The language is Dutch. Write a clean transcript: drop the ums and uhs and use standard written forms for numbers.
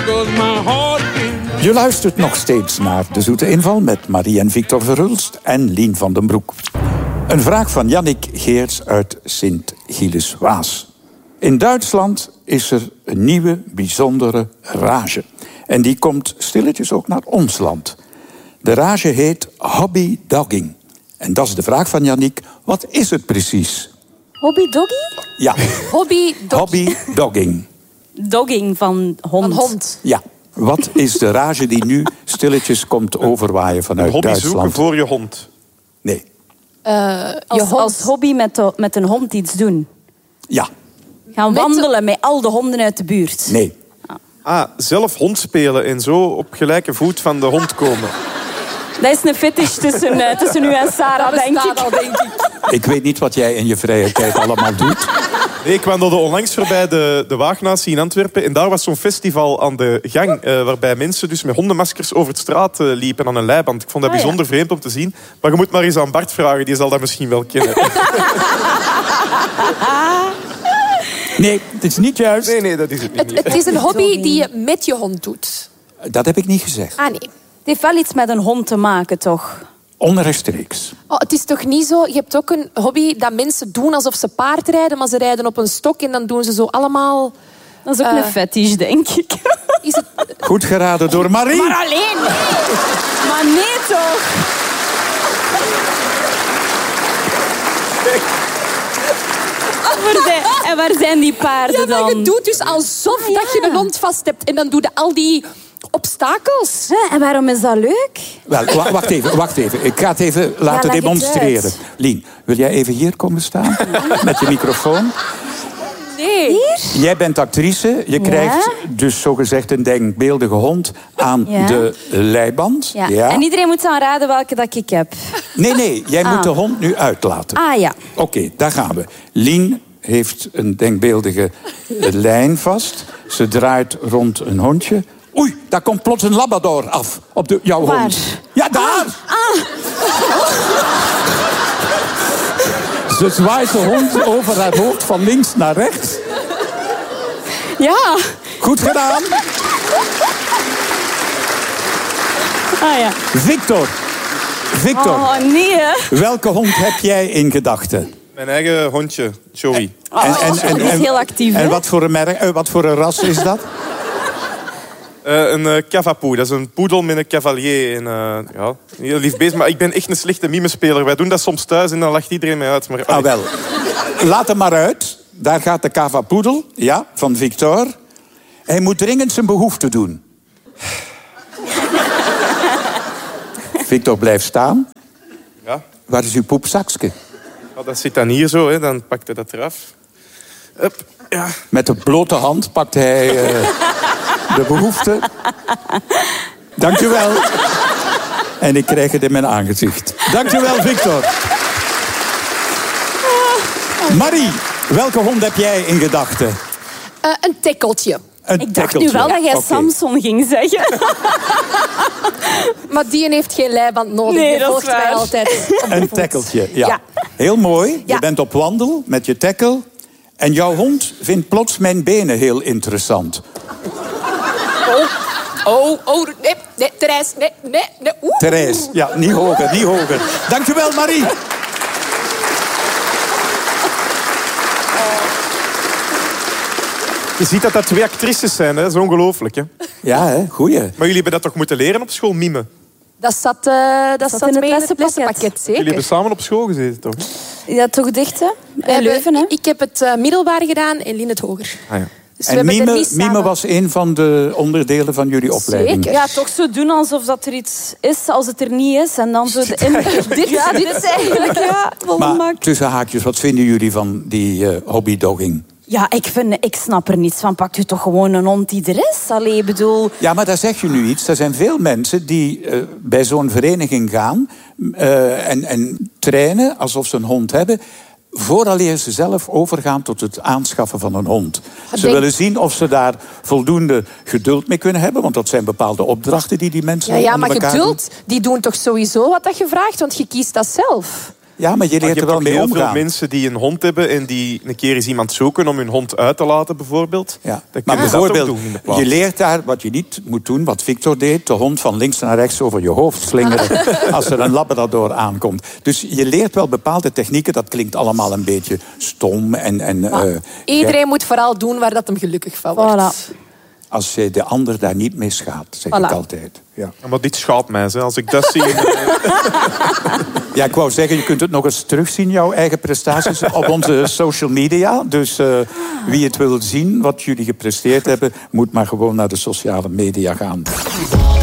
goes my heart beating. Je luistert nog steeds naar De Zoete Inval met Marie en Victor Verhulst en Lien van den Broek. Een vraag van Jannik Geerts uit Sint-Gilles-Waas. In Duitsland is er een nieuwe, bijzondere rage. En die komt stilletjes ook naar ons land. De rage heet hobbydogging. En dat is de vraag van Jannik. Wat is het precies? Hobbydoggy? Ja. Hobbydogging. Dogging van hond. Een hond. Ja. Wat is de rage die nu stilletjes komt overwaaien vanuit hobby Duitsland? zoeken voor je hond. Nee. Als hobby met een hond iets doen. Ja. Gaan wandelen met al de honden uit de buurt. Nee. Zelf hond spelen en zo op gelijke voet van de hond komen. Dat is een fetish tussen u en Sarah, denk ik. Ik weet niet wat jij in je vrije tijd allemaal doet. Nee, ik wandelde onlangs voorbij de Waagnatie in Antwerpen. En daar was zo'n festival aan de gang. Waarbij mensen dus met hondenmaskers over de straat liepen aan een leiband. Ik vond dat bijzonder vreemd om te zien. Maar je moet maar eens aan Bart vragen. Die zal dat misschien wel kennen. Nee, het is niet juist. Nee, dat is het niet. Het is een hobby die je met je hond doet. Dat heb ik niet gezegd. Ah, nee. Het heeft wel iets met een hond te maken, toch? Onrechtstreeks. Oh, het is toch niet zo... Je hebt ook een hobby dat mensen doen alsof ze paardrijden, maar ze rijden op een stok en dan doen ze zo allemaal... Dat is ook een fetish, denk ik. Is het... Goed geraden door Marie. Maar alleen! Maar nee, toch? En waar zijn die paarden dan? Je doet dus alsof dat je een hond vast hebt. En dan doe je al die obstakels. En waarom is dat leuk? Wel, wacht even. Ik ga het even laten leg het demonstreren. uit. Lien, wil jij even hier komen staan? Met je microfoon. Nee. Hier? Jij bent actrice. Je krijgt dus zogezegd een denkbeeldige hond aan de leiband. Ja. En iedereen moet dan raden welke dat ik heb. Nee. Jij moet de hond nu uitlaten. Ah, ja. Oké, daar gaan we. Lien heeft een denkbeeldige lijn vast. Ze draait rond een hondje. Oei, daar komt plots een labrador af op jouw Waar? hond. Ja, daar! Ze zwaait de hond over haar hoofd van links naar rechts. Ja. Goed gedaan. Ah, ja. Victor. Oh, nee, hè? Welke hond heb jij in gedachten? Mijn eigen hondje, Joey. Die is heel actief, hè? En wat voor een ras is dat? Een cavapoo, dat is een poedel met een cavalier. En, heel lief beest, maar ik ben echt een slechte mimespeler. Wij doen dat soms thuis en dan lacht iedereen mij uit. Maar, Wel. Laat hem maar uit. Daar gaat de cavapoedel, van Victor. Hij moet dringend zijn behoefte doen. Victor blijft staan. Ja. Waar is uw poepzakje? Dat zit dan hier zo, hè. Dan pakt hij dat eraf. Hup, ja. Met de blote hand pakt hij de behoefte. Dank u wel. En ik krijg het in mijn aangezicht. Dank u wel, Victor. Marie, welke hond heb jij in gedachten? Een tekkeltje. Ik dacht nu wel dat jij Samson ging zeggen. Maar die heeft geen leiband nodig. Nee, die dat volgt is waar. mij altijd. Een tekkeltje, ja. Ja. Heel mooi. Ja. Je bent op wandel met je tekkel. En jouw hond vindt plots mijn benen heel interessant. Nee, Therese, nee. Oeh. Therese, ja, niet hoger. Dank u wel, Marie. Je ziet dat dat twee actrices zijn, hè. Dat is ongelooflijk, hè. Ja, hè, goeie. Maar jullie hebben dat toch moeten leren op school, mimen? Dat zat in mee in het het lessenpakket, zeker. Jullie hebben samen op school gezeten, toch? Ja, toch dicht, hè? In Leuven, hè? Ik heb het middelbaar gedaan en Lien het hoger. Ah, ja. Dus we En hebben er niet samen... mime was een van de onderdelen van jullie opleiding. Zeker. Ja, toch zo doen alsof dat er iets is als het er niet is. En dan zo de dit is eigenlijk, Maar tussen haakjes, wat vinden jullie van die hobbydogging? Ja, ik snap er niets van. Pakt u toch gewoon een hond die er is? Allee, bedoel... Ja, maar daar zeg je nu iets. Er zijn veel mensen die bij zo'n vereniging gaan en trainen alsof ze een hond hebben, vooraleer ze zelf overgaan tot het aanschaffen van een hond. Ze willen zien of ze daar voldoende geduld mee kunnen hebben, want dat zijn bepaalde opdrachten die mensen Ja, onder maar elkaar geduld, die doen toch sowieso wat dat je vraagt, want je kiest dat zelf. Ja, maar je leert er wel mee omgaan. Je hebt heel veel mensen die een hond hebben en die een keer eens iemand zoeken om hun hond uit te laten, bijvoorbeeld. Ja. Dan Maar kun je dat ook bijvoorbeeld, doen in de plaats. je leert daar wat je niet moet doen, wat Victor deed. De hond van links naar rechts over je hoofd slingeren als er een labrador aankomt. Dus je leert wel bepaalde technieken. Dat klinkt allemaal een beetje stom. Iedereen moet vooral doen waar dat hem gelukkig van wordt. Voilà. Als je de ander daar niet mee schaadt, zeg ik altijd. Ja. Maar dit schaadt mij, hè. Als ik dat zie... Ja, ik wou zeggen, je kunt het nog eens terugzien, jouw eigen prestaties, op onze social media. Dus wie het wil zien, wat jullie gepresteerd hebben, moet maar gewoon naar de sociale media gaan.